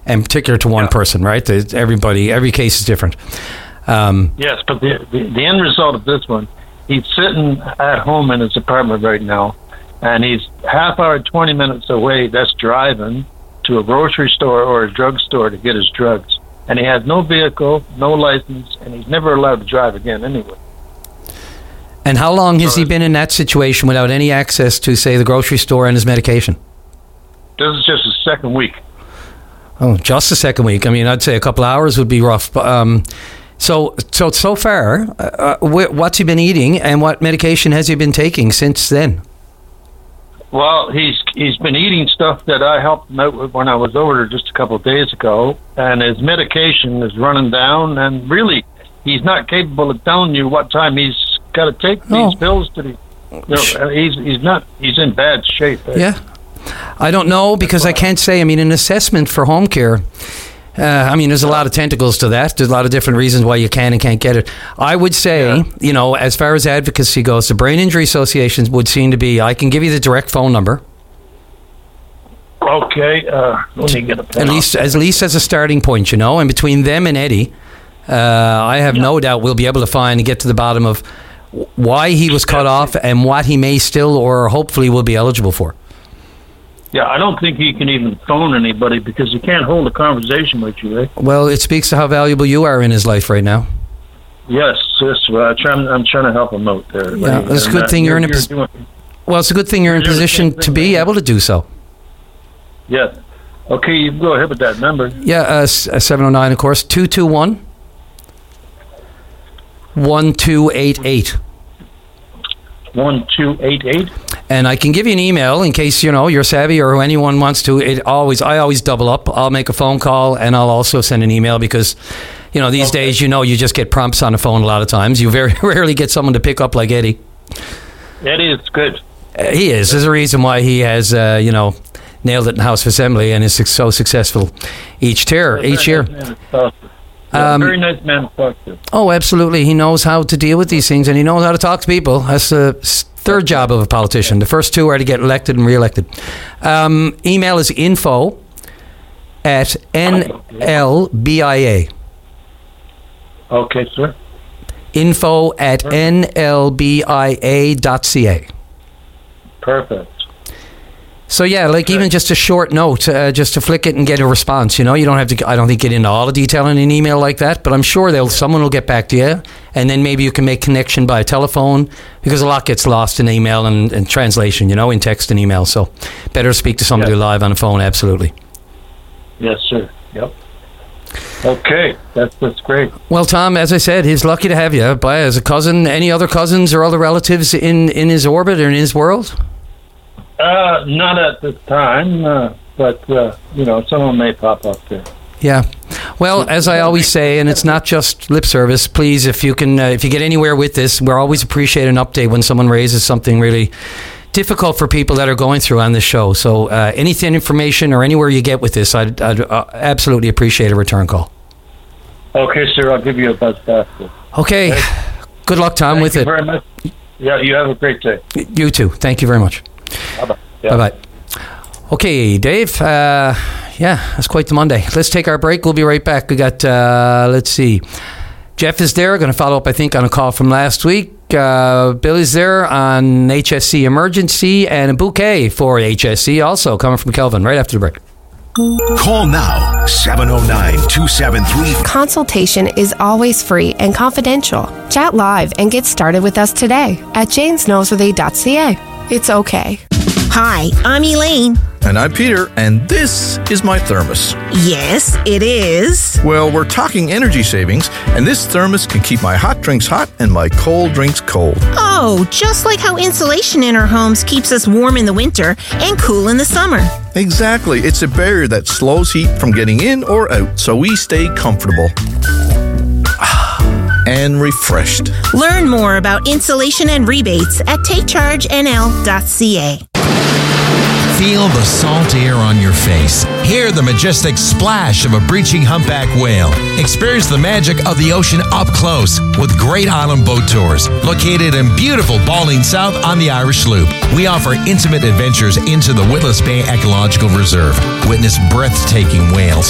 and particular to one person, right? Every case is different. Yes, but the end result of this one, he's sitting at home in his apartment right now, and he's half hour, 20 minutes away, that's driving to a grocery store or a drugstore to get his drugs. And he has no vehicle, no license, and he's never allowed to drive again anyway. And how long has he been in that situation without any access to, say, the grocery store and his medication? This is just his second week. Oh, just the second week. I mean, I'd say a couple of hours would be rough. So far, what's he been eating, and what medication has he been taking since then? Well, he's been eating stuff that I helped him out with when I was over there just a couple of days ago, and his medication is running down, and really, he's not capable of telling you what time he's got to take these pills to the... he's in bad shape. Yeah. I don't know, because I can't say. I mean, an assessment for home care, there's a lot of tentacles to that. There's a lot of different reasons why you can and can't get it. I would say, as far as advocacy goes, the Brain Injury Associations would seem to be, I can give you the direct phone number. Okay, let me get a pen. At least as a starting point, and between them and Eddie, I have no doubt we'll be able to find and get to the bottom of why he was cut off and what he may still or hopefully will be eligible for. Yeah, I don't think he can even phone anybody because he can't hold a conversation with you, eh? Well, it speaks to how valuable you are in his life right now. Yes. Well, I'm trying to help him out there. Yeah, it's a good thing you're in a position. Well, it's a good thing you're in a position to be able to do so. Yeah. Okay, you can go ahead with that number. Yeah, 709, of course, 221 1288. 1288. And I can give you an email in case you're savvy or anyone wants to. I always double up. I'll make a phone call and I'll also send an email because these days you just get prompts on the phone a lot of times. You very rarely get someone to pick up like Eddie. Eddie is good. He is. There's a reason why he has nailed it in House of Assembly and is so successful each year. Very nice man to talk to. Oh, absolutely. He knows how to deal with these things and he knows how to talk to people. That's the third job of a politician. The first two are to get elected and re-elected. Email is info@nlbia. Okay, sir. info@nlbia.ca. Perfect. So yeah, even just a short note, just to flick it and get a response. You don't have to. I don't think get into all the detail in an email like that, but I'm sure someone will get back to you, and then maybe you can make connection by telephone because a lot gets lost in email and translation. In text and email. So better speak to somebody live on the phone. Absolutely. Yes, sir. Yep. Okay, that's great. Well, Tom, as I said, he's lucky to have you as a cousin. Any other cousins or other relatives in his orbit or in his world? Not at this time, but someone may pop up there. Yeah. Well, as I always say, and it's not just lip service, please, if you get anywhere with this, we're always appreciate an update when someone raises something really difficult for people that are going through on this show. So anything, information, or anywhere you get with this, I'd absolutely appreciate a return call. Okay, sir. I'll give you a buzz back. Okay. Good luck, Tom, with it. Thank you very much. Yeah, you have a great day. You too. Thank you very much. Bye-bye. Yeah. Bye-bye. Okay, Dave. That's quite the Monday. Let's take our break. We'll be right back. We got, let's see. Jeff is there. Going to follow up, I think, on a call from last week. Bill is there on HSC emergency and a bouquet for HSC also coming from Kelvin right after the break. Call now, 709-273. Consultation is always free and confidential. Chat live and get started with us today at janesnoseworthy.ca. It's okay. Hi, I'm Elaine. And I'm Peter, and this is my thermos. Yes, it is. Well, we're talking energy savings, and this thermos can keep my hot drinks hot and my cold drinks cold. Oh, just like how insulation in our homes keeps us warm in the winter and cool in the summer. Exactly. It's a barrier that slows heat from getting in or out, so we stay comfortable and refreshed. Learn more about insulation and rebates at takechargenl.ca. Feel the salt air on your face. Hear the majestic splash of a breaching humpback whale. Experience the magic of the ocean up close with great island boat tours located in beautiful Balling South on the Irish Loop. We offer intimate adventures into the Witless Bay Ecological Reserve. Witness breathtaking whales,